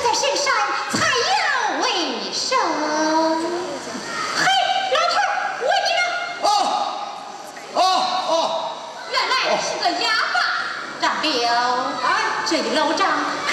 在深山才有为生。嘿，老头，问你呢？原来是个哑巴。张彪，这楼长